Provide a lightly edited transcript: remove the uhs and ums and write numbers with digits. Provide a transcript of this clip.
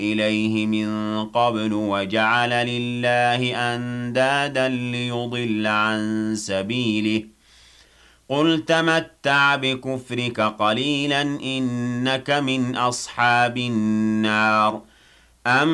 إليه من قبل وجعل لله أندادا ليضل عن سبيله قل تمتع بكفرك قليلا إنك من أصحاب النار